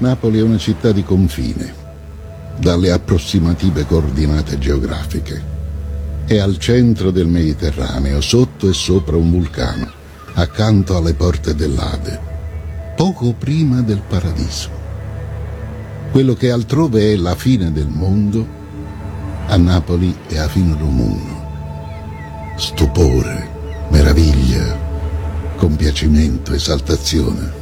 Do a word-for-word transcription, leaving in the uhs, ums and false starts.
Napoli è una città di confine, dalle approssimative coordinate geografiche. È al centro del Mediterraneo, sotto e sopra un vulcano, accanto alle porte dell'Ade, poco prima del paradiso. Quello che altrove è la fine del mondo, a Napoli è a fine del mondo. Stupore, meraviglia, compiacimento, esaltazione.